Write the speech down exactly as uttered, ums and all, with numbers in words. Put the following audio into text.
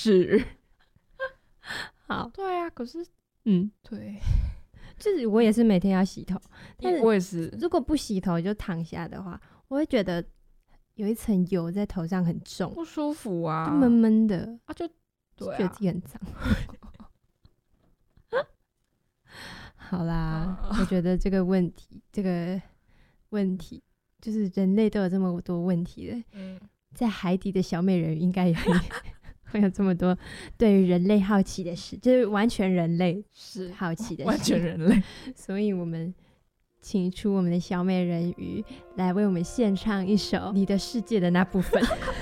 是。 好， 对啊，可是嗯， 对， 就是我也是每天要洗头，但是我也是。 如果不洗头就躺下的话，我会觉得有一层油在头上很重， 不舒服啊， 就闷闷的啊，就对啊， 觉得自己很脏。好啦， 啊我觉得这个问题，这个问题就是人类都有这么多问题了， 嗯， 在海底的小美人鱼应该也会会有这么多对于人类好奇的事，就是完全人类是好奇的事， 完全人类。 所以我们请出我们的小美人鱼来为我们献唱一首《你的世界的那部分》。